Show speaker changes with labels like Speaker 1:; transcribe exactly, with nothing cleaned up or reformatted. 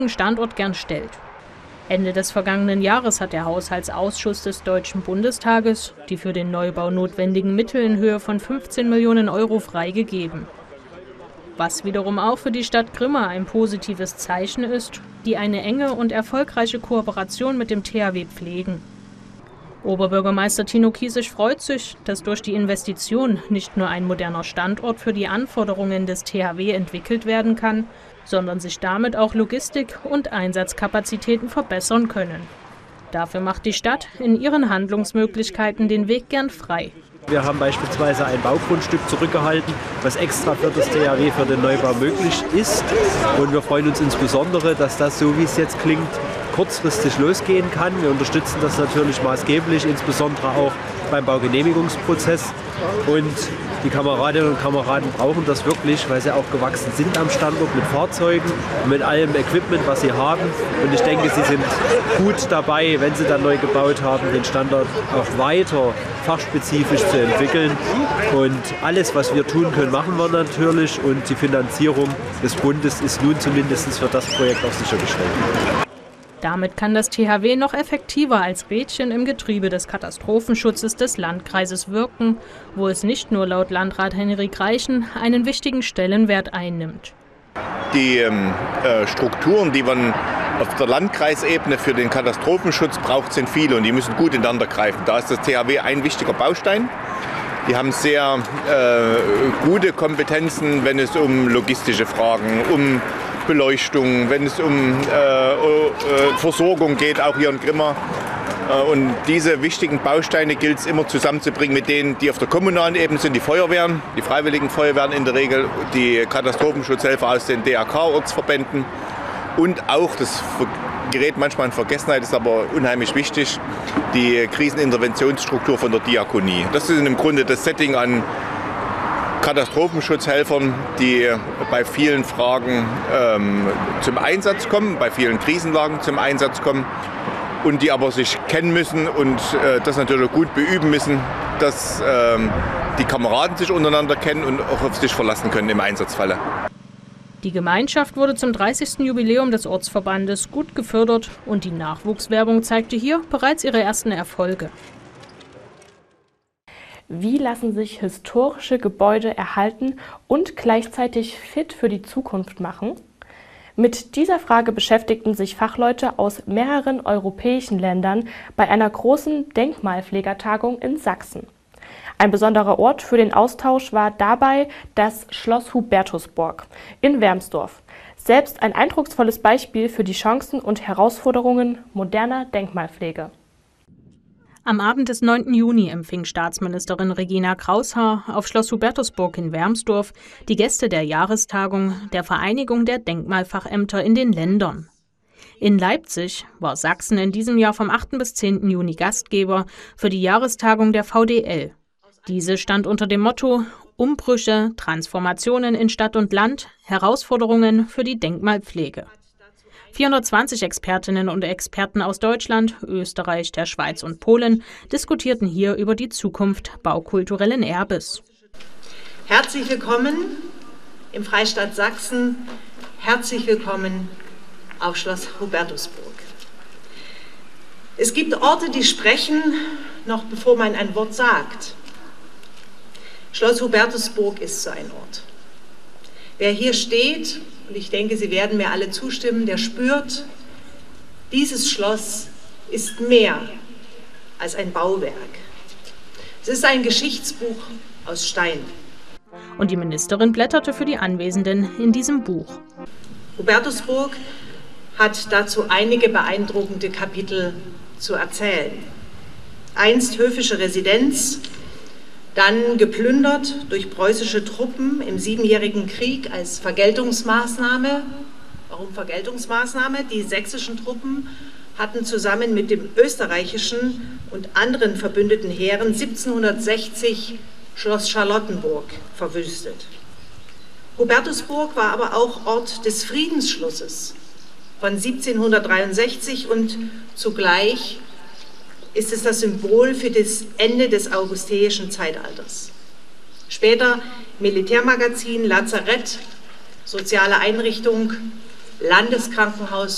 Speaker 1: Standort gern stellt. Ende des vergangenen Jahres hat der Haushaltsausschuss des Deutschen Bundestages die für den Neubau notwendigen Mittel in Höhe von fünfzehn Millionen Euro freigegeben. Was wiederum auch für die Stadt Grimma ein positives Zeichen ist, die eine enge und erfolgreiche Kooperation mit dem T H W pflegen. Oberbürgermeister Tino Kiesig freut sich, dass durch die Investition nicht nur ein moderner Standort für die Anforderungen des T H W entwickelt werden kann, sondern sich damit auch Logistik und Einsatzkapazitäten verbessern können. Dafür macht die Stadt in ihren Handlungsmöglichkeiten den Weg gern frei.
Speaker 2: Wir haben beispielsweise ein Baugrundstück zurückgehalten, was extra für das T H W für den Neubau möglich ist. Und wir freuen uns insbesondere, dass das, so wie es jetzt klingt, kurzfristig losgehen kann. Wir unterstützen das natürlich maßgeblich, insbesondere auch beim Baugenehmigungsprozess. Und die Kameradinnen und Kameraden brauchen das wirklich, weil sie auch gewachsen sind am Standort mit Fahrzeugen und mit allem Equipment, was sie haben. Und ich denke, sie sind gut dabei, wenn sie dann neu gebaut haben, den Standort auch weiter fachspezifisch zu entwickeln. Und alles, was wir tun können, machen wir natürlich. Und die Finanzierung des Bundes ist nun zumindest für das Projekt auch sichergestellt.
Speaker 1: Damit kann das T H W noch effektiver als Rädchen im Getriebe des Katastrophenschutzes des Landkreises wirken, wo es nicht nur laut Landrat Henrik Reichen einen wichtigen Stellenwert einnimmt.
Speaker 3: Die ähm, äh, Strukturen, die man auf der Landkreisebene für den Katastrophenschutz braucht, sind viele und die müssen gut ineinander greifen. Da ist das T H W ein wichtiger Baustein. Die haben sehr äh, gute Kompetenzen, wenn es um logistische Fragen, um Beleuchtung, wenn es um äh, äh, Versorgung geht, auch hier in Grimma. Äh, und diese wichtigen Bausteine gilt es immer zusammenzubringen mit denen, die auf der kommunalen Ebene sind, die Feuerwehren, die Freiwilligen Feuerwehren in der Regel, die Katastrophenschutzhelfer aus den D R K-Ortsverbänden und auch, das gerät manchmal in Vergessenheit, ist aber unheimlich wichtig, die Kriseninterventionsstruktur von der Diakonie. Das ist im Grunde das Setting an Katastrophenschutzhelfern, die bei vielen Fragen ähm, zum Einsatz kommen, bei vielen Krisenlagen zum Einsatz kommen und die aber sich kennen müssen und äh, das natürlich gut beüben müssen, dass ähm, die Kameraden sich untereinander kennen und auch auf sich verlassen können im Einsatzfalle.
Speaker 1: Die Gemeinschaft wurde zum dreißigsten Jubiläum des Ortsverbandes gut gefördert und die Nachwuchswerbung zeigte hier bereits ihre ersten Erfolge.
Speaker 4: Wie lassen sich historische Gebäude erhalten und gleichzeitig fit für die Zukunft machen? Mit dieser Frage beschäftigten sich Fachleute aus mehreren europäischen Ländern bei einer großen Denkmalpflegertagung in Sachsen. Ein besonderer Ort für den Austausch war dabei das Schloss Hubertusburg in Wermsdorf. Selbst ein eindrucksvolles Beispiel für die Chancen und Herausforderungen moderner Denkmalpflege.
Speaker 1: Am Abend des neunten Juni empfing Staatsministerin Regina Kraushaar auf Schloss Hubertusburg in Wermsdorf die Gäste der Jahrestagung der Vereinigung der Denkmalfachämter in den Ländern. In Leipzig war Sachsen in diesem Jahr vom achten bis zehnten Juni Gastgeber für die Jahrestagung der V D L. Diese stand unter dem Motto Umbrüche, Transformationen in Stadt und Land, Herausforderungen für die Denkmalpflege. vierhundertzwanzig Expertinnen und Experten aus Deutschland, Österreich, der Schweiz und Polen diskutierten hier über die Zukunft baukulturellen Erbes.
Speaker 5: Herzlich willkommen im Freistaat Sachsen, herzlich willkommen auf Schloss Hubertusburg. Es gibt Orte, die sprechen, noch bevor man ein Wort sagt. Schloss Hubertusburg ist so ein Ort. Wer hier steht, und ich denke, Sie werden mir alle zustimmen, der spürt, dieses Schloss ist mehr als ein Bauwerk. Es ist ein Geschichtsbuch aus Stein.
Speaker 1: Und die Ministerin blätterte für die Anwesenden in diesem Buch.
Speaker 5: Hubertusburg hat dazu einige beeindruckende Kapitel zu erzählen. Einst höfische Residenz, dann geplündert durch preußische Truppen im Siebenjährigen Krieg als Vergeltungsmaßnahme. Warum Vergeltungsmaßnahme? Die sächsischen Truppen hatten zusammen mit dem österreichischen und anderen verbündeten Heeren siebzehnhundertsechzig Schloss Charlottenburg verwüstet. Hubertusburg war aber auch Ort des Friedensschlusses von siebzehnhundertdreiundsechzig und zugleich ist es das Symbol für das Ende des augusteischen Zeitalters. Später Militärmagazin, Lazarett, soziale Einrichtung, Landeskrankenhaus